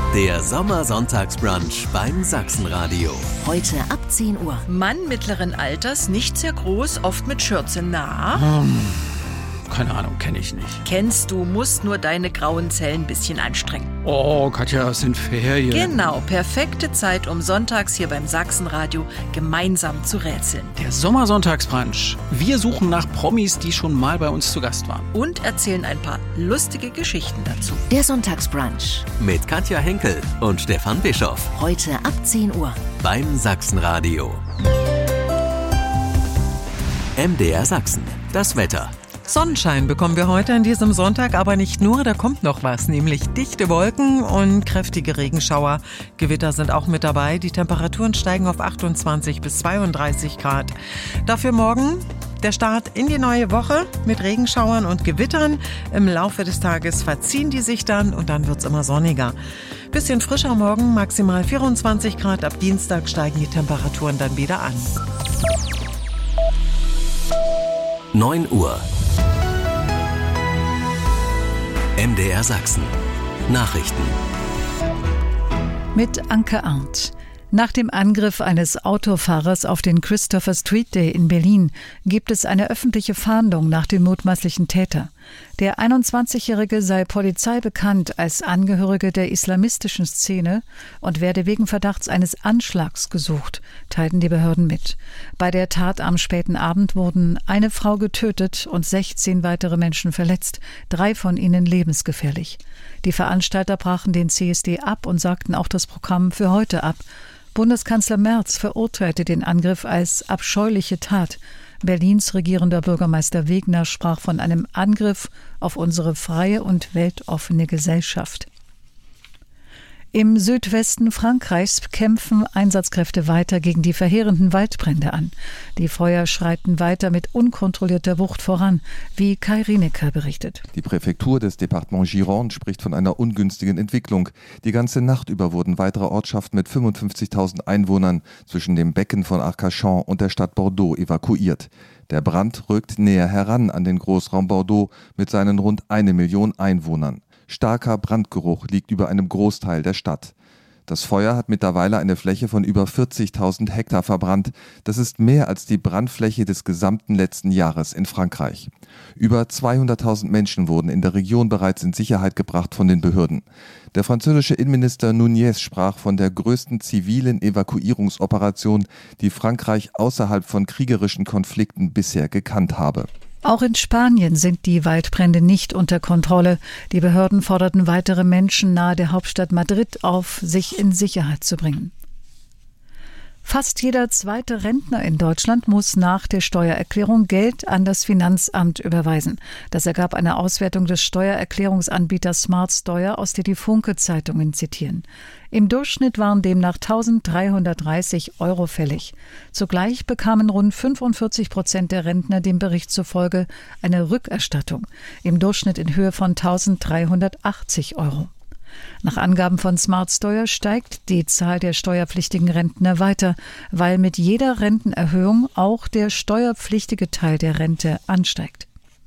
Der Sommersonntagsbrunch beim Sachsenradio. Heute ab 10 Uhr. Mann mittleren Alters, nicht sehr groß, oft mit Schürze. Keine Ahnung, kenne ich nicht. Kennst du, musst nur deine grauen Zellen ein bisschen anstrengen. Oh, Katja, es sind Ferien. Genau, perfekte Zeit, um sonntags hier beim Sachsenradio gemeinsam zu rätseln. Der Sommersonntagsbrunch. Wir suchen nach Promis, die schon mal bei uns zu Gast waren. Und erzählen ein paar lustige Geschichten dazu. Der Sonntagsbrunch. Mit Katja Henkel und Stefan Bischoff. Heute ab 10 Uhr. Beim Sachsenradio. MDR Sachsen. Das Wetter. Sonnenschein bekommen wir heute an diesem Sonntag, aber nicht nur, da kommt noch was, nämlich dichte Wolken und kräftige Regenschauer. Gewitter sind auch mit dabei, die Temperaturen steigen auf 28 bis 32 Grad. Dafür morgen der Start in die neue Woche mit Regenschauern und Gewittern. Im Laufe des Tages verziehen die sich dann und dann wird's immer sonniger. Bisschen frischer morgen, maximal 24 Grad, ab Dienstag steigen die Temperaturen dann wieder an. 9 Uhr. MDR Sachsen. Nachrichten. Mit Anke Arndt. Nach dem Angriff eines Autofahrers auf den Christopher Street Day in Berlin gibt es eine öffentliche Fahndung nach dem mutmaßlichen Täter. Der 21-Jährige sei Polizei bekannt als Angehörige der islamistischen Szene und werde wegen Verdachts eines Anschlags gesucht, teilten die Behörden mit. Bei der Tat am späten Abend wurden eine Frau getötet und 16 weitere Menschen verletzt, 3 von ihnen lebensgefährlich. Die Veranstalter brachen den CSD ab und sagten auch das Programm für heute ab. Bundeskanzler Merz verurteilte den Angriff als abscheuliche Tat. Berlins regierender Bürgermeister Wegner sprach von einem Angriff auf unsere freie und weltoffene Gesellschaft. Im Südwesten Frankreichs kämpfen Einsatzkräfte weiter gegen die verheerenden Waldbrände an. Die Feuer schreiten weiter mit unkontrollierter Wucht voran, wie Kai Rienecker berichtet. Die Präfektur des Departements Gironde spricht von einer ungünstigen Entwicklung. Die ganze Nacht über wurden weitere Ortschaften mit 55.000 Einwohnern zwischen dem Becken von Arcachon und der Stadt Bordeaux evakuiert. Der Brand rückt näher heran an den Großraum Bordeaux mit seinen rund 1 Million Einwohnern. Starker Brandgeruch liegt über einem Großteil der Stadt. Das Feuer hat mittlerweile eine Fläche von über 40.000 Hektar verbrannt. Das ist mehr als die Brandfläche des gesamten letzten Jahres in Frankreich. Über 200.000 Menschen wurden in der Region bereits in Sicherheit gebracht von den Behörden. Der französische Innenminister Nunez sprach von der größten zivilen Evakuierungsoperation, die Frankreich außerhalb von kriegerischen Konflikten bisher gekannt habe. Auch in Spanien sind die Waldbrände nicht unter Kontrolle. Die Behörden forderten weitere Menschen nahe der Hauptstadt Madrid auf, sich in Sicherheit zu bringen. Fast jeder zweite Rentner in Deutschland muss nach der Steuererklärung Geld an das Finanzamt überweisen. Das ergab eine Auswertung des Steuererklärungsanbieters SmartSteuer, aus der die Funke-Zeitungen zitieren. Im Durchschnitt waren demnach 1.330 € fällig. Zugleich bekamen rund 45% der Rentner dem Bericht zufolge eine Rückerstattung, im Durchschnitt in Höhe von 1.380 €. Nach Angaben von SmartSteuer steigt die Zahl der steuerpflichtigen Rentner weiter, weil mit jeder Rentenerhöhung auch der steuerpflichtige Teil der Rente ansteigt.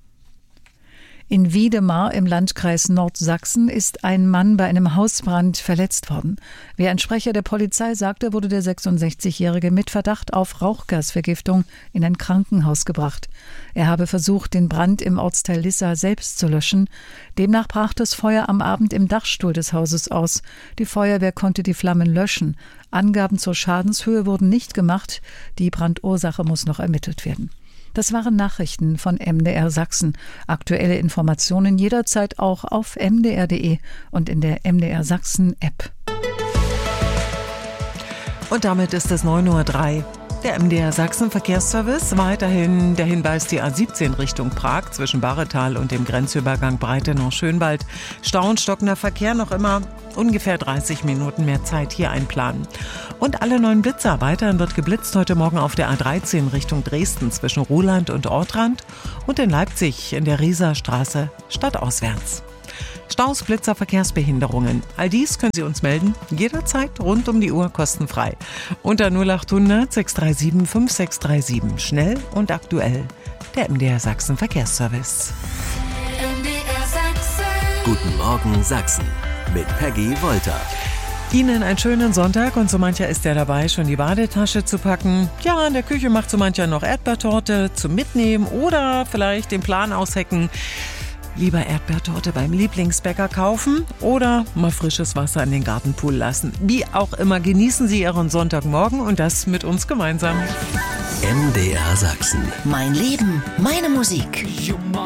In Wiedemar im Landkreis Nordsachsen ist ein Mann bei einem Hausbrand verletzt worden. Wie ein Sprecher der Polizei sagte, wurde der 66-Jährige mit Verdacht auf Rauchgasvergiftung in ein Krankenhaus gebracht. Er habe versucht, den Brand im Ortsteil Lissa selbst zu löschen. Demnach brach das Feuer am Abend im Dachstuhl des Hauses aus. Die Feuerwehr konnte die Flammen löschen. Angaben zur Schadenshöhe wurden nicht gemacht. Die Brandursache muss noch ermittelt werden. Das waren Nachrichten von MDR Sachsen. Aktuelle Informationen jederzeit auch auf mdr.de und in der MDR Sachsen App. Und damit ist es 9:03 Uhr. Der MDR Sachsen Verkehrsservice, weiterhin der Hinweis, die A17 Richtung Prag zwischen Barretal und dem Grenzübergang Breitenau-Schönwald. Stau und stockender Verkehr, noch immer ungefähr 30 Minuten mehr Zeit hier einplanen. Und alle neuen Blitzer. Weiterhin wird geblitzt heute Morgen auf der A13 Richtung Dresden zwischen Ruhland und Ortrand und in Leipzig in der Rieserstraße stadtauswärts. Staus, Blitzer, Verkehrsbehinderungen. All dies können Sie uns melden, jederzeit rund um die Uhr kostenfrei. Unter 0800 637 5637. Schnell und aktuell. Der MDR Sachsen Verkehrsservice. MDR Sachsen. Guten Morgen Sachsen. mit Peggy Wolter. Ihnen einen schönen Sonntag und so mancher ist ja dabei, schon die Badetasche zu packen. Ja, in der Küche macht so mancher noch Erdbeertorte zum Mitnehmen oder vielleicht den Plan aushecken. Lieber Erdbeertorte beim Lieblingsbäcker kaufen oder mal frisches Wasser in den Gartenpool lassen. Wie auch immer, genießen Sie Ihren Sonntagmorgen und das mit uns gemeinsam. MDR Sachsen. Mein Leben, meine Musik.